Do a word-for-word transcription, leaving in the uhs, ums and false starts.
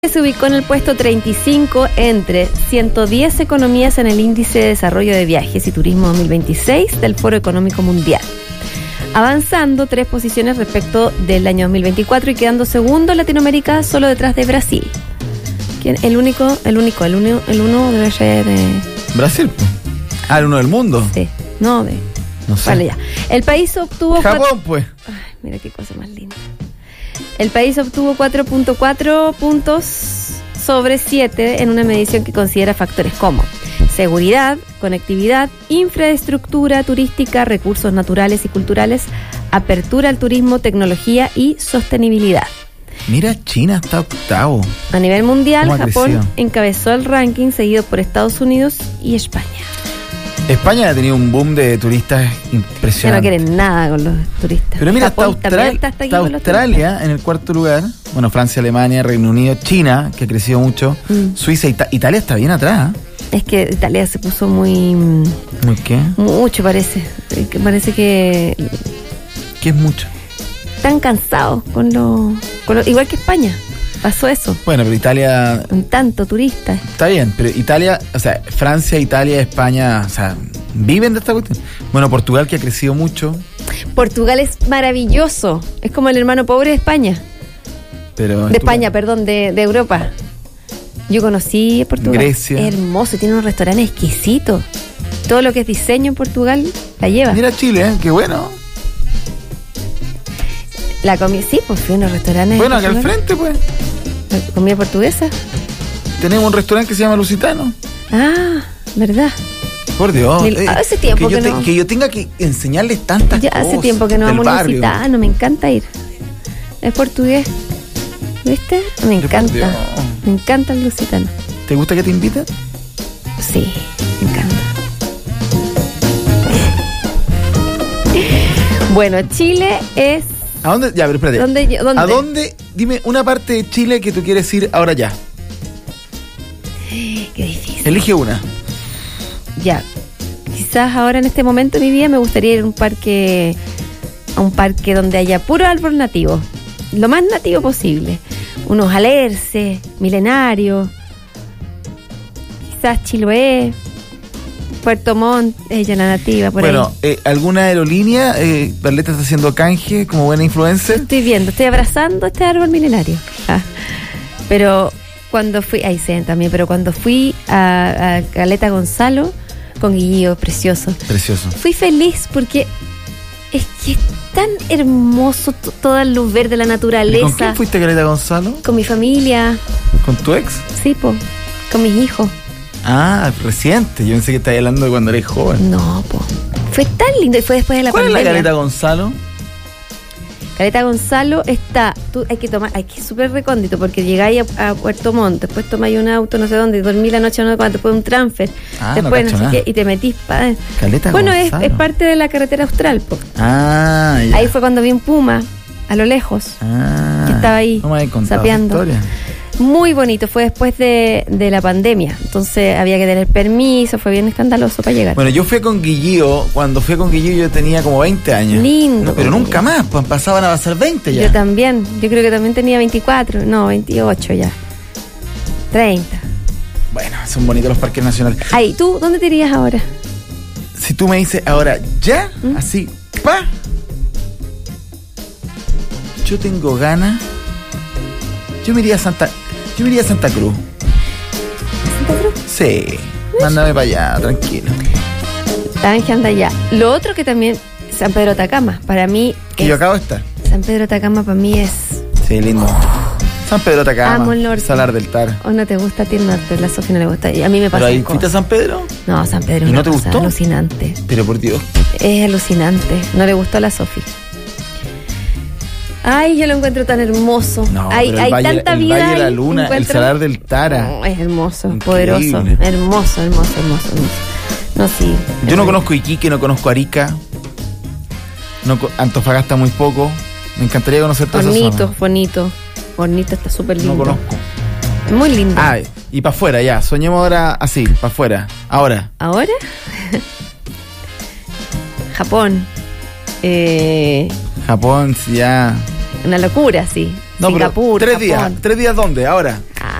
Se ubicó en el puesto treinta y cinco entre ciento diez economías en el índice de desarrollo de viajes y turismo dos mil veintiséis del Foro Económico Mundial, avanzando tres posiciones respecto del año dos mil veinticuatro y quedando segundo en Latinoamérica solo detrás de Brasil. ¿Quién? El único, el único, el uno, el uno debe ser eh... Brasil. Ah, el uno del mundo. Sí, no de. No sé. Vale, ya. El país obtuvo Japón, cuatro... pues. Ay, mira qué cosa más linda. El país obtuvo cuatro punto cuatro puntos sobre siete en una medición que considera factores como seguridad, conectividad, infraestructura turística, recursos naturales y culturales, apertura al turismo, tecnología y sostenibilidad. Mira, China está octavo. A nivel mundial, ¿Cómo ha Japón crecido? encabezó el ranking, seguido por Estados Unidos y España. España ha tenido un boom de turistas Ya impresionante. no quieren nada con los turistas. Pero mira, está, Japón también Austral- está hasta aquí está con los Australia en el cuarto lugar. Bueno, Francia, Alemania, Reino Unido, China, que ha crecido mucho. Mm. Suiza, Ita- Italia está bien atrás. ¿eh? Es que Italia se puso muy... ¿Muy qué? Mucho parece. Que parece que ¿Qué es mucho? están cansados con lo, con lo... Igual que España. Pasó eso. Bueno, pero Italia Con tanto turista. está bien, pero Italia, o sea, Francia, Italia, España, o sea, viven de esta cuestión. Bueno, Portugal, que ha crecido mucho, Portugal es maravilloso. Es como el hermano pobre de España. pero... De España, perdón, de, de Europa. Yo conocí Portugal. Grecia. Es hermoso, tiene unos restaurantes exquisitos. Todo lo que es diseño en Portugal la lleva. Mira Chile, ¿eh? Qué bueno. La comida, sí, pues fui a unos restaurantes. Bueno, en acá al Portugal. frente, pues, La comida portuguesa. tenemos un restaurante que se llama Lusitano. Ah, ¿verdad? Por Dios. Mil- hace tiempo que, yo que te- no. que yo tenga que enseñarles tantas Ya cosas. hace tiempo que no del vamos a barrio. visitar, no me encanta ir. Es portugués. ¿Viste? Me Pero por encanta. Dios. Me encanta el lusitano. ¿Te gusta que te inviten? Sí, me encanta. Bueno, Chile es... ¿A dónde? Ya, pero espérate. ¿Dónde yo- dónde? ¿A dónde? Dime una parte de Chile que tú quieres ir ahora ya. Qué difícil. Elige una. Ya. Quizás ahora en este momento de mi vida me gustaría ir a un parque, a un parque donde haya puro árbol nativo. Lo más nativo posible. Unos alerces, milenarios. Quizás Chiloé, Puerto Montt, ella la nativa, por bueno, ahí. eh, ¿alguna aerolínea? Eh, Barleta está haciendo canje como buena influencer. Estoy viendo, estoy abrazando este árbol milenario. Ah. Pero cuando fui, ahí se ven también, pero cuando fui a, a Caleta Gonzalo con Guillío, precioso. Precioso. Fui feliz porque es que es tan hermoso t- toda la luz verde, la ¿Y naturaleza. con quién fuiste, Caleta Gonzalo? Con mi familia, ¿Con tu ex? sí, po, con mis hijos. Ah, reciente. Yo pensé que estabas hablando de cuando eres joven. No, po. Fue tan lindo y fue después de la ¿Cuál es pandemia. la Caleta Gonzalo? Caleta Gonzalo está, tú, hay que tomar, hay que ir súper recóndito porque llegáis a, a Puerto Montt, después tomáis un auto no sé dónde, y dormí la noche no sé cuánto, después un transfer, Ah, después no no, cacho sé nada. qué, y te metís para... Caleta Bueno, es, Gonzalo. es parte de la carretera austral, po. Ah, ya. Ahí fue cuando vi un puma, a lo lejos. Ah, que estaba ahí, no me habías contado sapeando. esa historia. Muy bonito, fue después de, de la pandemia, entonces había que tener permiso, fue bien escandaloso para llegar. Bueno, yo fui con Guillío, cuando fui con Guillío yo tenía como veinte años. Lindo, No, pero con nunca Guillío. más, pues pasaban a pasar veinte ya. Yo también, yo creo que también tenía veinticuatro, no, veintiocho ya, treinta. Bueno, son bonitos los parques nacionales. Ay, ¿tú dónde te irías ahora? Si tú me dices ahora, ya, ¿Mm? así, pa. Yo tengo ganas. Yo me iría a Santa, yo me iría a Santa Cruz. ¿Santa Cruz? Sí, mándame para allá, tranquilo. Ángel anda allá. Lo otro que también, San Pedro de Atacama, para mí, Que es- yo acabo de estar. San Pedro de Atacama para mí es... Sí, lindo. San Pedro de Amo Atacama, el norte. Salar del Tar. ¿O no te gusta a ti el norte? La Sofía no le gusta. Y a mí me ¿Pero pasa ahí fuiste a San Pedro? No, San Pedro ¿Y es no una te cosa gustó? alucinante. Pero por Dios. Es alucinante. No le gustó a la Sofi. Ay, yo lo encuentro tan hermoso. No, hay pero el hay Valle- tanta el vida. Valle de la ahí, Luna, el encuentro- Salar del Tara. No, es hermoso, Increíble. poderoso. Hermoso, hermoso, hermoso, hermoso. No, sí. Yo no es- conozco Iquique, no conozco Arica. No, co- Antofagasta muy poco. Me encantaría conocer toda esa Bonito, zona. bonito. Bonito, está súper lindo. No conozco. Es muy lindo. Ah, y para afuera, ya. Soñemos ahora así, para afuera. Ahora. ¿Ahora? Japón. Eh, Japón, sí, ya. una locura, sí. No, pero Singapur, tres Japón. días. ¿Tres días dónde? Ahora.